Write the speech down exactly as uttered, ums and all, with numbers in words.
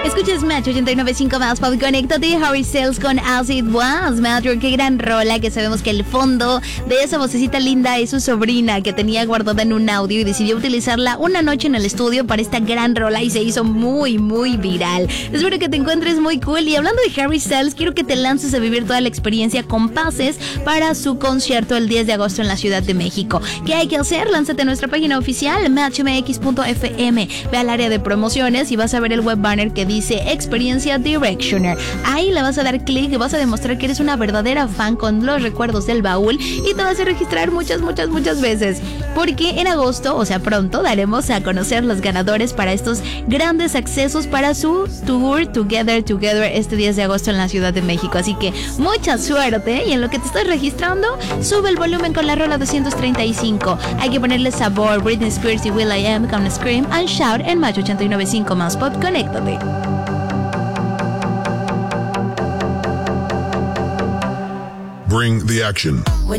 Escuchas Match ochenta y nueve punto cinco más Pop, conéctate. Harry Styles con As It Was. Matthew, qué gran rola, que sabemos que el fondo de esa vocecita linda es su sobrina, que tenía guardada en un audio y decidió utilizarla una noche en el estudio para esta gran rola y se hizo muy, muy viral. Espero que te encuentres muy cool. Y hablando de Harry Styles, quiero que te lances a vivir toda la experiencia con pases para su concierto el diez de agosto en la Ciudad de México. ¿Qué hay que hacer? Lánzate a nuestra página oficial, match m x punto f m. Ve al área de promociones y vas a ver el web banner que dice Experiencia Directioner. Ahí le vas a dar clic y vas a demostrar que eres una verdadera fan con los recuerdos del baúl y te vas a registrar muchas, muchas, muchas veces. Porque en agosto, o sea pronto, daremos a conocer los ganadores para estos grandes accesos para su tour Together Together este diez de agosto en la Ciudad de México. Así que mucha suerte, y en lo que te estás registrando, sube el volumen con la rola doscientos treinta y cinco. Hay que ponerle sabor. Britney Spears y Will I Am con Scream and Shout en Match ochenta y nueve punto cinco más Pop. Conéctate. Bring the action.